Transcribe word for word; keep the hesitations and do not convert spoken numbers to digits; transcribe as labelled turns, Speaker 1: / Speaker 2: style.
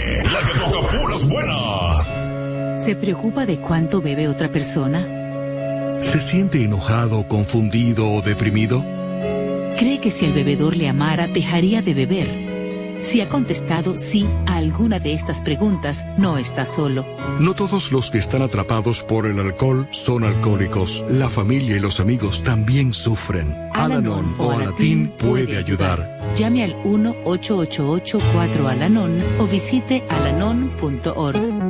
Speaker 1: la que toca puras buenas.
Speaker 2: ¿Se preocupa de cuánto bebe otra persona?
Speaker 3: ¿Se siente enojado, confundido o deprimido?
Speaker 2: ¿Cree que si el bebedor le amara, dejaría de beber? Si ha contestado sí a alguna de estas preguntas, no está solo.
Speaker 3: No todos los que están atrapados por el alcohol son alcohólicos. La familia y los amigos también sufren. Al-Anon o Alatín puede ayudar.
Speaker 2: Llame al uno ocho ocho ocho cuatro Al-Anon o visite alanon punto org.